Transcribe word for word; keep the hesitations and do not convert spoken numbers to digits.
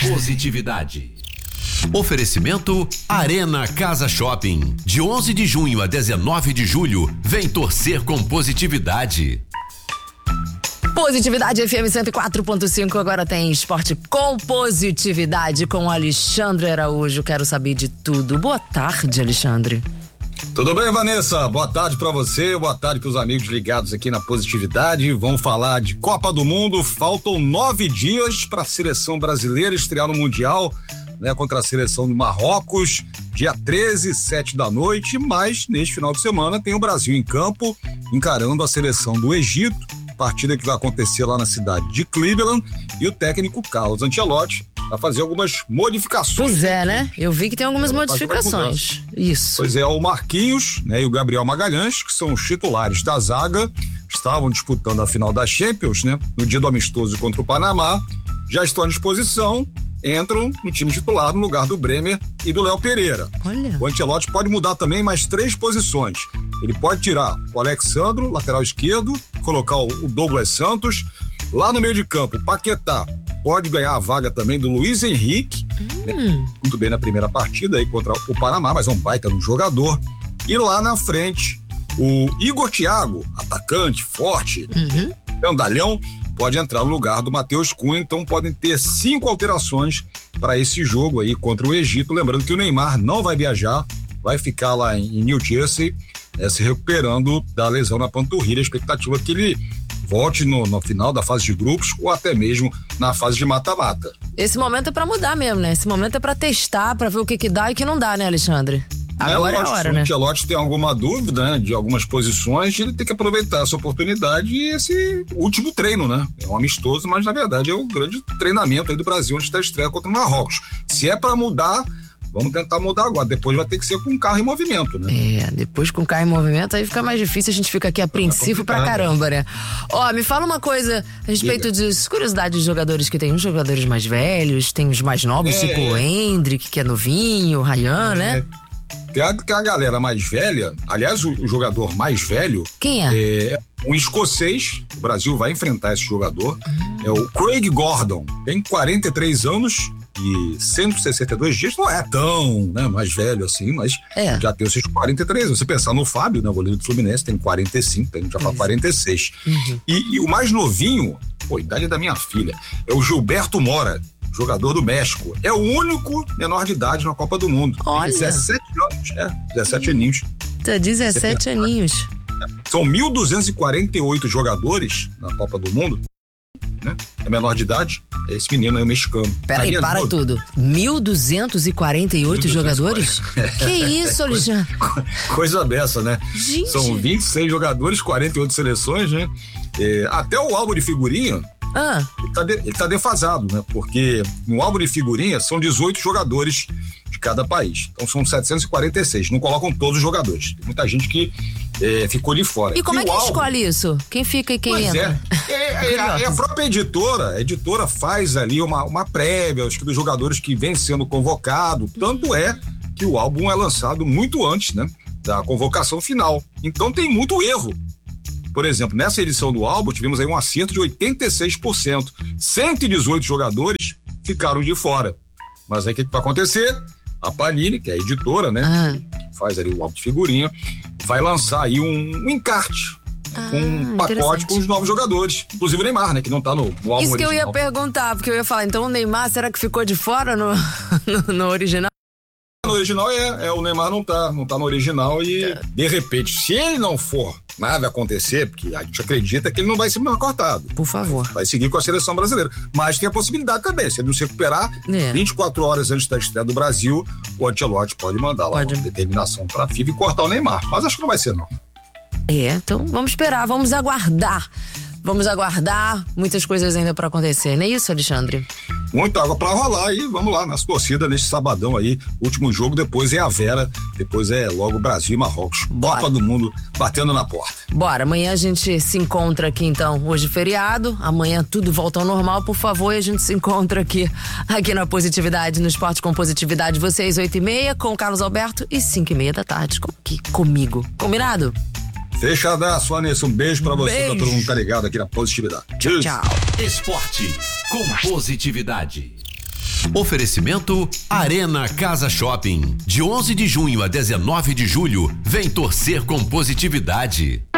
Positividade. Oferecimento Arena Casa Shopping. De onze de junho a dezenove de julho, vem torcer com Positividade. Positividade F M cento e quatro ponto cinco, agora tem esporte com positividade com Alexandre Araújo. Quero saber de tudo. Boa tarde, Alexandre. Tudo bem, Vanessa? Boa tarde pra você, boa tarde pros amigos ligados aqui na Positividade. Vamos falar de Copa do Mundo. Faltam nove dias para a seleção brasileira estrear no Mundial, né, contra a seleção do Marrocos, dia treze, sete da noite, mas neste final de semana tem o Brasil em campo, encarando a seleção do Egito, partida que vai acontecer lá na cidade de Cleveland, e o técnico Carlos Ancelotti vai fazer algumas modificações. Pois é, né? Eu vi que tem algumas modificações. Isso. Pois é, o Marquinhos, né, e o Gabriel Magalhães, que são os titulares da zaga, estavam disputando a final da Champions, né, no dia do amistoso contra o Panamá, já estão à disposição, entram no time titular no lugar do Bremer e do Léo Pereira. Olha. O Ancelotti pode mudar também mais três posições. Ele pode tirar o Alexandro, lateral esquerdo, colocar o Douglas Santos. Lá no meio de campo, o Paquetá pode ganhar a vaga também do Luiz Henrique, hum. né? Muito bem na primeira partida aí contra o Panamá, mas é um baita no jogador. E lá na frente, o Igor Thiago, atacante, forte, uhum. grandalhão, pode entrar no lugar do Matheus Cunha. Então podem ter cinco alterações para esse jogo aí contra o Egito. Lembrando que o Neymar não vai viajar, vai ficar lá em New Jersey, é, se recuperando da lesão na panturrilha. A expectativa é que ele volte no, no final da fase de grupos ou até mesmo na fase de mata-mata. Esse momento é pra mudar mesmo, né? Esse momento é pra testar, pra ver o que que dá e o que não dá, né, Alexandre? Agora é, é a hora, né? Se o Ancelotti tem alguma dúvida, né, de algumas posições, ele tem que aproveitar essa oportunidade e esse último treino, né? É um amistoso, mas na verdade é o grande treinamento aí do Brasil antes da estreia contra o Marrocos. Se é pra mudar, vamos tentar mudar agora. Depois vai ter que ser com o carro em movimento, né? É, depois com o carro em movimento aí fica mais difícil, a gente fica aqui apreensivo é pra caramba, né? Ó, me fala uma coisa a respeito Diga. de curiosidades de jogadores, que tem uns jogadores mais velhos, tem os mais novos, é, tipo o Hendrick, que é novinho, o Ryan, é, né? Tem a, tem a galera mais velha, aliás, o, o jogador mais velho... Quem é? É um escocês, o Brasil vai enfrentar esse jogador, uhum. é o Craig Gordon, tem quarenta e três anos e cento e sessenta e dois dias, não é tão, né, mais velho assim, mas é. já tem os seus quarenta e três anos. Você pensar no Fábio, né, o goleiro do Fluminense, tem quarenta e cinco, tem já para quarenta e seis. Uhum. E, e o mais novinho, pô, a idade da minha filha, é o Gilberto Mora, jogador do México. É o único menor de idade na Copa do Mundo. Olha. Tem dezessete anos, é, dezessete aninhos. Tá dezessete aninhos. São mil duzentos e quarenta e oito jogadores na Copa do Mundo, né? É menor de idade, esse menino é mexicano. Peraí, para novo. tudo. mil duzentos e quarenta e oito jogadores? Que isso, Alexandre? Coisa dessa, né? Gente. São vinte e seis jogadores, quarenta e oito seleções, né? É, até o álbum de figurinha, ah. ele, tá de, ele tá defasado, né? Porque no álbum de figurinha são dezoito jogadores de cada país. Então são setecentos e quarenta e seis. Não colocam todos os jogadores. Tem muita gente que é, ficou de fora. E como e é que álbum, escolhe isso? Quem fica e quem pois entra? É, é, é, a, é a própria editora. A editora faz ali uma, uma prévia acho que dos jogadores que vêm sendo convocados. Tanto é que o álbum é lançado muito antes, né, da convocação final. Então tem muito erro. Por exemplo, nessa edição do álbum, tivemos aí um acerto de oitenta e seis por cento. cento e dezoito jogadores ficaram de fora. Mas aí o que, que vai acontecer? A Panini, que é a editora, né? Ah. Que faz ali o álbum de figurinha, vai lançar aí um, um encarte. Ah, um pacote com os novos jogadores. Inclusive o Neymar, né? Que não tá no, no álbum Isso que original. eu ia perguntar, porque eu ia falar, então o Neymar, será que ficou de fora no, no, no original? No original é, é, o Neymar não tá, não tá no original e, é. de repente, se ele não for nada acontecer, porque a gente acredita que ele não vai ser mais cortado. Por favor. Vai seguir com a seleção brasileira. Mas tem a possibilidade também, se ele não se recuperar, é. vinte e quatro horas antes da estreia do Brasil, o Ancelotti pode mandar lá pode. uma determinação pra FIFA e cortar o Neymar. Mas acho que não vai ser, não. É, então vamos esperar, vamos aguardar. Vamos aguardar, muitas coisas ainda pra acontecer, não é isso, Alexandre? Muita água pra rolar e vamos lá, nas torcidas neste sabadão aí, último jogo, depois é a Vera, depois é logo Brasil e Marrocos. Copa do Mundo batendo na porta. Bora, amanhã a gente se encontra aqui então, hoje feriado, amanhã tudo volta ao normal, por favor, e a gente se encontra aqui, aqui na Positividade, no Esporte com Positividade, vocês oito e meia, com o Carlos Alberto e cinco e meia da tarde, aqui comigo, combinado? Fechadaço, Vanessa. Um beijo pra você, beijo. Pra todo mundo tá ligado aqui na Positividade. Tchau, tchau. Esporte com Positividade. Oferecimento Arena Casa Shopping. De onze de junho a dezenove de julho, vem torcer com positividade.